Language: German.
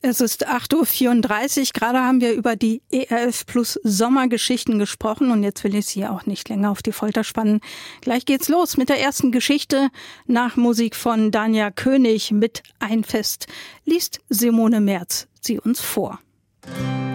Es ist 8.34 Uhr. Gerade haben wir über die ERF Plus Sommergeschichten gesprochen und jetzt will ich Sie auch nicht länger auf die Folter spannen. Gleich geht's los mit der ersten Geschichte. Nach Musik von Dania König mit Ein Fest liest Simone Merz sie uns vor.